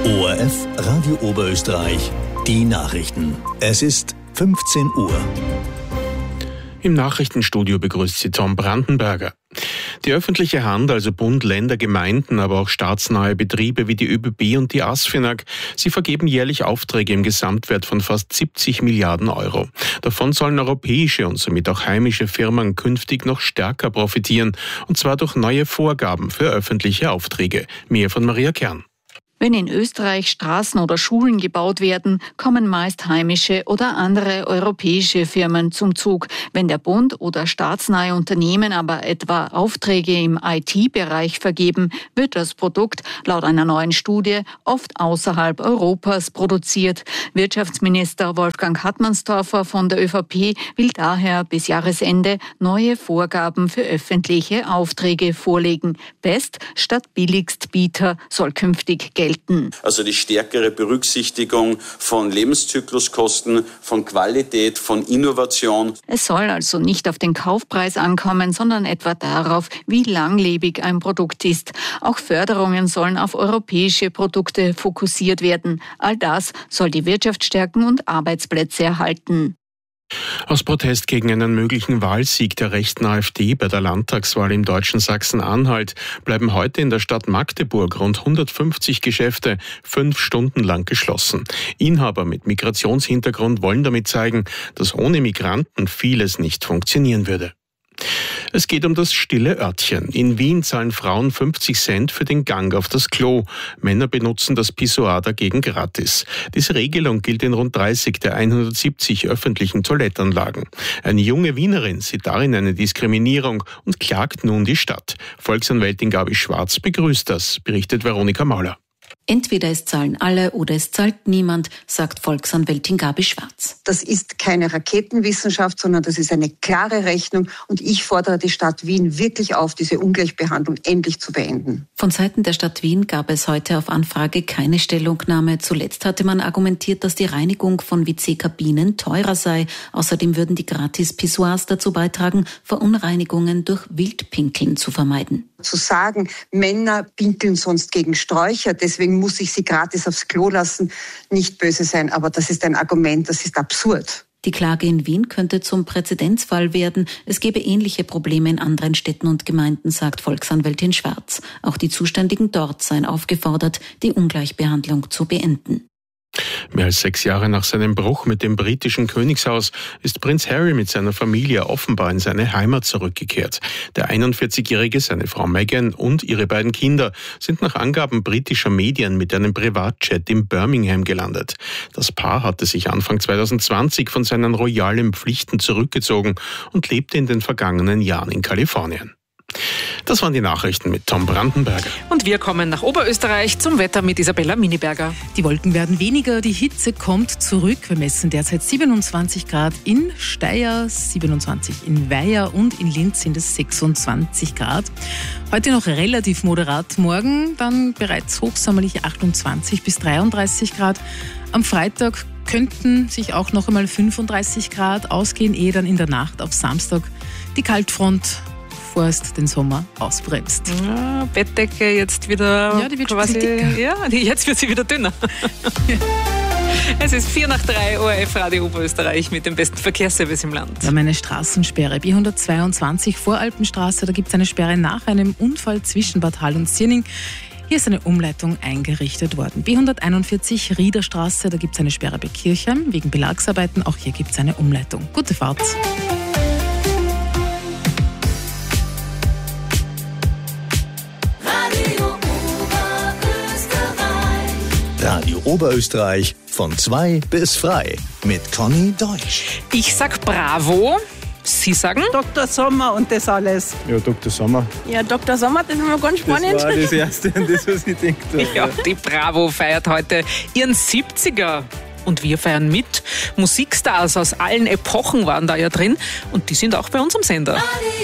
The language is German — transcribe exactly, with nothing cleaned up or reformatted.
O R F Radio Oberösterreich, die Nachrichten. Es ist fünfzehn Uhr. Im Nachrichtenstudio begrüßt Sie Tom Brandenberger. Die öffentliche Hand, also Bund, Länder, Gemeinden, aber auch staatsnahe Betriebe wie die ÖBB und die ASFINAG, sie vergeben jährlich Aufträge im Gesamtwert von fast siebzig Milliarden Euro. Davon sollen europäische und somit auch heimische Firmen künftig noch stärker profitieren, und zwar durch neue Vorgaben für öffentliche Aufträge. Mehr von Maria Kern. Wenn in Österreich Straßen oder Schulen gebaut werden, kommen meist heimische oder andere europäische Firmen zum Zug. Wenn der Bund oder staatsnahe Unternehmen aber etwa Aufträge im I T-Bereich vergeben, wird das Produkt laut einer neuen Studie oft außerhalb Europas produziert. Wirtschaftsminister Wolfgang Hartmannstorfer von der ÖVP will daher bis Jahresende neue Vorgaben für öffentliche Aufträge vorlegen. Best statt Billigstbieter soll künftig gelten. Also die stärkere Berücksichtigung von Lebenszykluskosten, von Qualität, von Innovation. Es soll also nicht auf den Kaufpreis ankommen, sondern etwa darauf, wie langlebig ein Produkt ist. Auch Förderungen sollen auf europäische Produkte fokussiert werden. All das soll die Wirtschaft stärken und Arbeitsplätze erhalten. Aus Protest gegen einen möglichen Wahlsieg der rechten AfD bei der Landtagswahl im deutschen Sachsen-Anhalt bleiben heute in der Stadt Magdeburg rund hundertfünfzig Geschäfte fünf Stunden lang geschlossen. Inhaber mit Migrationshintergrund wollen damit zeigen, dass ohne Migranten vieles nicht funktionieren würde. Es geht um das stille Örtchen. In Wien zahlen Frauen fünfzig Cent für den Gang auf das Klo. Männer benutzen das Pissoir dagegen gratis. Diese Regelung gilt in rund dreißig der hundertsiebzig öffentlichen Toilettanlagen. Eine junge Wienerin sieht darin eine Diskriminierung und klagt nun die Stadt. Volksanwältin Gabi Schwarz begrüßt das, berichtet Veronika Mauler. Entweder es zahlen alle oder es zahlt niemand, sagt Volksanwältin Gabi Schwarz. Das ist keine Raketenwissenschaft, sondern das ist eine klare Rechnung. Und ich fordere die Stadt Wien wirklich auf, diese Ungleichbehandlung endlich zu beenden. Von Seiten der Stadt Wien gab es heute auf Anfrage keine Stellungnahme. Zuletzt hatte man argumentiert, dass die Reinigung von W C-Kabinen teurer sei. Außerdem würden die Gratis-Pissoirs dazu beitragen, Verunreinigungen durch Wildpinkeln zu vermeiden. Zu sagen, Männer pinkeln sonst gegen Sträucher, deswegen muss ich sie gratis aufs Klo lassen, nicht böse sein, aber das ist ein Argument, das ist absurd. Die Klage in Wien könnte zum Präzedenzfall werden. Es gebe ähnliche Probleme in anderen Städten und Gemeinden, sagt Volksanwältin Schwarz. Auch die Zuständigen dort seien aufgefordert, die Ungleichbehandlung zu beenden. Mehr als sechs Jahre nach seinem Bruch mit dem britischen Königshaus ist Prinz Harry mit seiner Familie offenbar in seine Heimat zurückgekehrt. Der einundvierzigjährige, seine Frau Meghan und ihre beiden Kinder sind nach Angaben britischer Medien mit einem Privatjet in Birmingham gelandet. Das Paar hatte sich Anfang zweitausendzwanzig von seinen royalen Pflichten zurückgezogen und lebte in den vergangenen Jahren in Kalifornien. Das waren die Nachrichten mit Tom Brandenberger. Und wir kommen nach Oberösterreich zum Wetter mit Isabella Miniberger. Die Wolken werden weniger, die Hitze kommt zurück. Wir messen derzeit siebenundzwanzig Grad in Steyr, siebenundzwanzig in Weiher und in Linz sind es sechsundzwanzig Grad. Heute noch relativ moderat, morgen dann bereits hochsommerliche achtundzwanzig bis dreiunddreißig Grad. Am Freitag könnten sich auch noch einmal fünfunddreißig Grad ausgehen, ehe dann in der Nacht auf Samstag die Kaltfront vorerst den Sommer ausbremst. Ja, Bettdecke jetzt wieder ja, die wird quasi, dicker. Ja, jetzt wird sie wieder dünner. Es ist vier nach drei, O R F Radio Oberösterreich mit dem besten Verkehrsservice im Land. Wir haben eine Straßensperre, B hundertzweiundzwanzig Voralpenstraße, da gibt es eine Sperre nach einem Unfall zwischen Bad Hall und Zirning. Hier ist eine Umleitung eingerichtet worden. B hunderteinundvierzig Riederstraße, da gibt es eine Sperre bei Kirchheim wegen Belagsarbeiten. Auch hier gibt es eine Umleitung. Gute Fahrt. Radio Oberösterreich von zwei bis frei mit Conny Deutsch. Ich sag Bravo. Sie sagen? Doktor Sommer und das alles. Ja, Doktor Sommer. Ja, Doktor Sommer, das ist immer ganz spannend. Das war das Erste, an das, was ich gedacht habe. Ja, die Bravo feiert heute ihren siebziger. Und wir feiern mit. Musikstars aus allen Epochen waren da ja drin. Und die sind auch bei uns am Sender.